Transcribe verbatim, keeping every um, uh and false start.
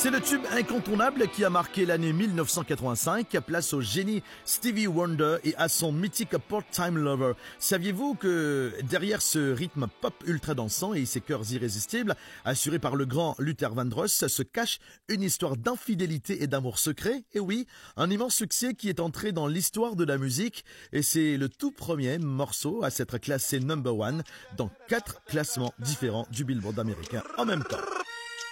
C'est le tube incontournable qui a marqué l'année mille neuf cent quatre-vingt-cinq, place au génie Stevie Wonder et à son mythique Part-Time Lover. Saviez-vous que derrière ce rythme pop ultra dansant et ses chœurs irrésistibles, assurés par le grand Luther Vandross, se cache une histoire d'infidélité et d'amour secret? Et oui, un immense succès qui est entré dans l'histoire de la musique et c'est le tout premier morceau à s'être classé number one dans quatre classements différents du Billboard américain en même temps.